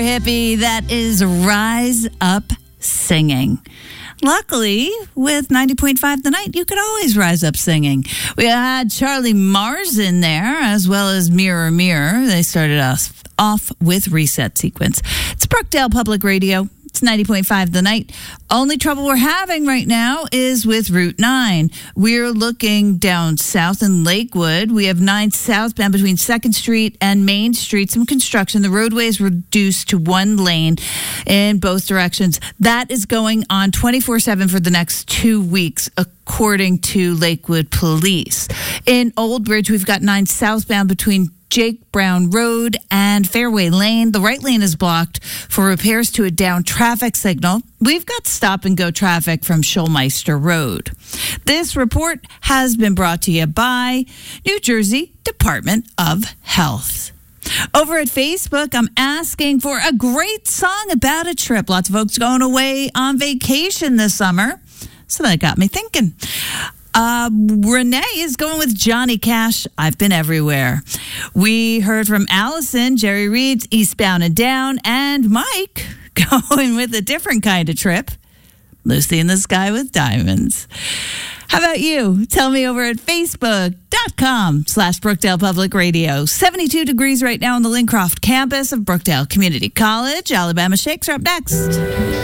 Hippie, that is Rise Up Singing. Luckily, with 90.5 The Night, you could always rise up singing. We had Charlie Mars in there, as well as Mirror Mirror. They started us off with Reset Sequence. It's Brookdale Public Radio. It's 90.5 The Night. Only trouble we're having right now is with Route 9. We're looking down south in Lakewood. We have 9 southbound between 2nd Street and Main Street. Some construction. The roadway is reduced to one lane in both directions. That is going on 24/7 for the next 2 weeks, according to Lakewood Police. In Old Bridge, we've got 9 southbound between Jake Brown Road and Fairway Lane. The right lane is blocked for repairs to a down traffic signal. We've got stop and go traffic from Schulmeister Road. This report has been brought to you by New Jersey Department of Health. Over at Facebook, I'm asking for a great song about a trip. Lots of folks going away on vacation this summer. So that got me thinking. Renee is going with Johnny Cash, I've Been Everywhere. We heard from Allison, Jerry Reed's Eastbound and Down, and Mike going with a different kind of trip, Lucy in the Sky with Diamonds. How about you? Tell me over at facebook.com/Brookdale Public Radio. 72 degrees right now on the Lincroft campus of Brookdale Community College. Alabama Shakes are up next.